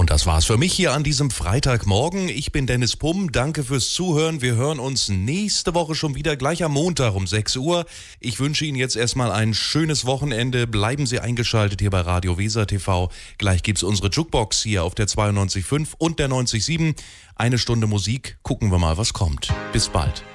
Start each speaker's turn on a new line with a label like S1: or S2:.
S1: Und das war's für mich hier an diesem Freitagmorgen. Ich bin Dennis Pumm. Danke fürs Zuhören. Wir hören uns nächste Woche schon wieder, gleich am Montag um 6 Uhr. Ich wünsche Ihnen jetzt erstmal ein schönes Wochenende. Bleiben Sie eingeschaltet hier bei Radio Weser TV. Gleich gibt's unsere Jukebox hier auf der 92.5 und der 90.7. Eine Stunde Musik. Gucken wir mal, was kommt. Bis bald.